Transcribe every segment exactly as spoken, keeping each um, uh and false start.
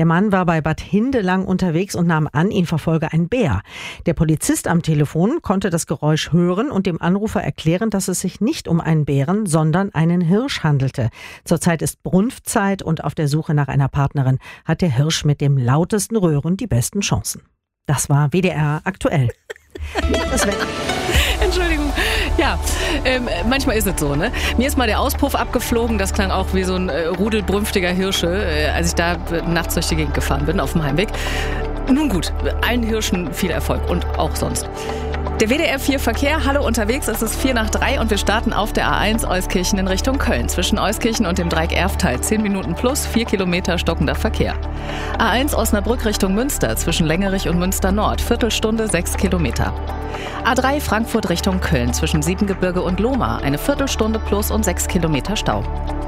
Der Mann war bei Bad Hindelang unterwegs und nahm an, ihn verfolge ein Bär. Der Polizist am Telefon konnte das Geräusch hören und dem Anrufer erklären, dass es sich nicht um einen Bären, sondern einen Hirsch handelte. Zurzeit ist Brunftzeit und auf der Suche nach einer Partnerin hat der Hirsch mit dem lautesten Röhren die besten Chancen. Das war W D R aktuell. Das Wetter. Entschuldigung. Ja, ähm, manchmal ist es so, ne? Mir ist mal der Auspuff abgeflogen, das klang auch wie so ein äh, Rudel brünftiger Hirsche, äh, als ich da äh, nachts durch die Gegend gefahren bin auf dem Heimweg. Nun gut, allen Hirschen viel Erfolg und auch sonst. Der W D R vier Verkehr, hallo unterwegs, es ist vier nach drei und wir starten auf der A eins Euskirchen in Richtung Köln. Zwischen Euskirchen und dem Dreieck Erftal zehn Minuten plus, vier Kilometer stockender Verkehr. A eins Osnabrück Richtung Münster, zwischen Längerich und Münster Nord, Viertelstunde, sechs Kilometer. A drei Frankfurt Richtung Köln, zwischen Siebengebirge und Lohmar, eine Viertelstunde plus und sechs Kilometer Stau.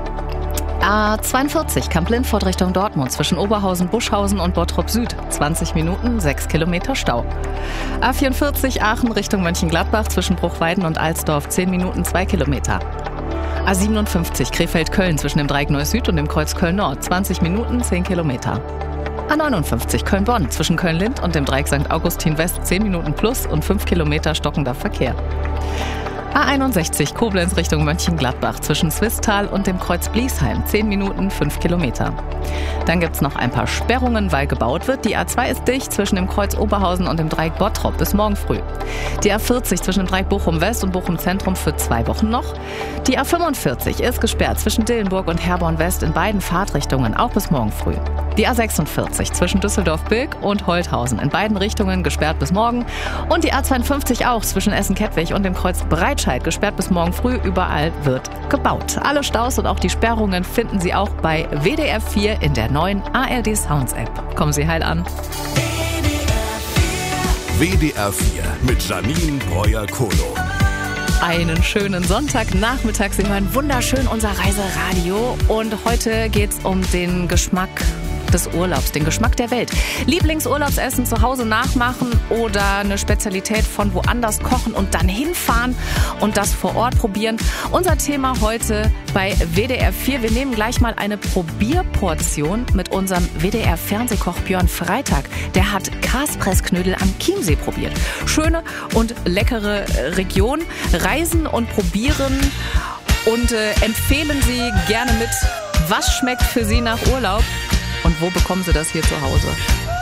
A zweiundvierzig Kamp-Lindfort Richtung Dortmund, zwischen Oberhausen, Buschhausen und Bottrop Süd, zwanzig Minuten, sechs Kilometer Stau. A vierundvierzig Aachen Richtung Mönchengladbach, zwischen Bruchweiden und Alsdorf, zehn Minuten, zwei Kilometer. A siebenundfünfzig Krefeld-Köln, zwischen dem Dreieck Neuss-Süd und dem Kreuz Köln-Nord, zwanzig Minuten, zehn Kilometer. A neunundfünfzig Köln-Bonn, zwischen Köln-Lind und dem Dreieck Sankt Augustin West, zehn Minuten plus und fünf Kilometer stockender Verkehr. A einundsechzig Koblenz Richtung Mönchengladbach, zwischen Swisttal und dem Kreuz Bliesheim, zehn Minuten, fünf Kilometer. Dann gibt's noch ein paar Sperrungen, weil gebaut wird. Die A zwei ist dicht zwischen dem Kreuz Oberhausen und dem Dreieck Bottrop bis morgen früh. Die A vierzig zwischen dem Dreieck Bochum West und Bochum Zentrum für zwei Wochen noch. Die A fünfundvierzig ist gesperrt zwischen Dillenburg und Herborn West in beiden Fahrtrichtungen, auch bis morgen früh. Die A sechsundvierzig zwischen Düsseldorf-Bilk und Holthausen in beiden Richtungen gesperrt bis morgen. Und die A zweiundfünfzig auch zwischen Essen-Kettwig und dem Kreuz Breitscheid gesperrt bis morgen früh. Überall wird gebaut. Alle Staus und auch die Sperrungen finden Sie auch bei W D R vier in der neuen A R D Sounds App. Kommen Sie heil an. W D R vier mit Janine Breuer-Kolo. Einen schönen Sonntagnachmittag. Sie hören wunderschön unser Reiseradio. Und heute geht's um den Geschmack des Urlaubs, den Geschmack der Welt. Lieblingsurlaubsessen zu Hause nachmachen oder eine Spezialität von woanders kochen und dann hinfahren und das vor Ort probieren. Unser Thema heute bei W D R vier. Wir nehmen gleich mal eine Probierportion mit unserem W D R-Fernsehkoch Björn Freitag. Der hat Kaspressknödel am Chiemsee probiert. Schöne und leckere Region. Reisen und probieren und äh, empfehlen Sie gerne mit, was schmeckt für Sie nach Urlaub und wo bekommen Sie das hier zu Hause?